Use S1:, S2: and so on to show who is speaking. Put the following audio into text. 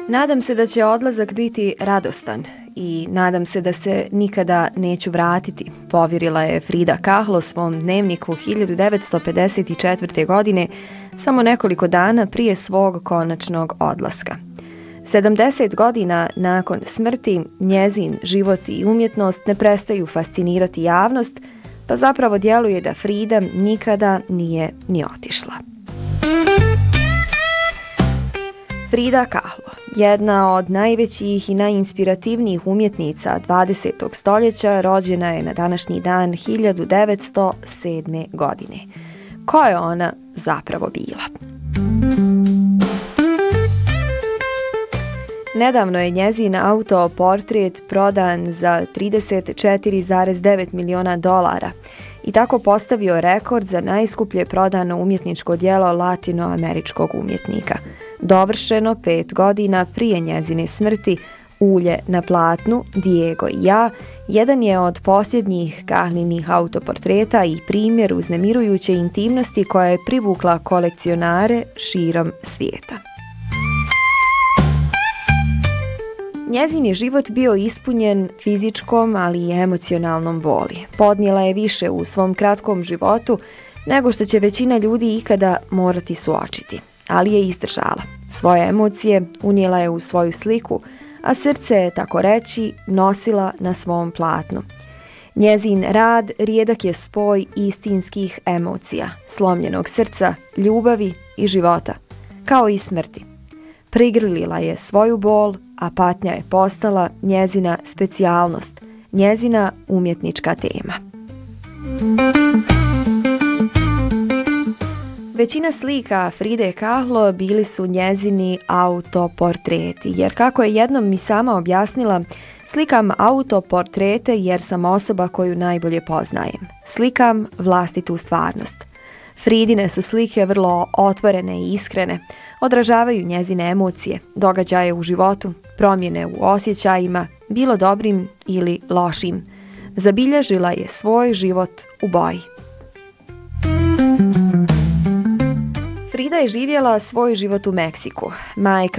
S1: Nadam se da će odlazak biti radostan i nadam se da se nikada neću vratiti, povjerila je Frida Kahlo svom dnevniku 1954. godine, samo nekoliko dana prije svog konačnog odlaska. 70 godina nakon smrti, njezin život i umjetnost ne prestaju fascinirati javnost, pa zapravo djeluje da Frida nikada nije ni otišla. Frida Kahlo, jedna od najvećih i najinspirativnijih umjetnica 20. stoljeća, rođena je na današnji dan 1907. godine. Ko je ona zapravo bila? Nedavno je njezin autoportret prodan za $34,9 miliona i tako postavio rekord za najskuplje prodano umjetničko djelo latinoameričkog umjetnika. Dovršeno 5 godina prije njezine smrti, Ulje na platnu, Diego i ja, jedan je od posljednjih Kahlinih autoportreta i primjer uznemirujuće intimnosti koja je privukla kolekcionare širom svijeta. Njezin je život bio ispunjen fizičkom, ali i emocionalnom boli. Podnijela je više u svom kratkom životu nego što će većina ljudi ikada morati suočiti, ali je izdržala. Svoje emocije unijela je u svoju sliku, a srce je, tako reći, nosila na svom platnu. Njezin rad rijedak je spoj istinskih emocija, slomljenog srca, ljubavi i života, kao i smrti. Prigrlila je svoju bol, a patnja je postala njezina specijalnost, njezina umjetnička tema. Većina slika Fride Kahlo bili su njezini autoportreti, jer kako je jednom mi sama objasnila, slikam autoportrete jer sam osoba koju najbolje poznajem. Slikam vlastitu stvarnost. Fridine su slike vrlo otvorene i iskrene, odražavaju njezine emocije, događaje u životu, promjene u osjećajima, bilo dobrim ili lošim. Zabilježila je svoj život u boji. Frida je živjela svoj život u Meksiku. Majka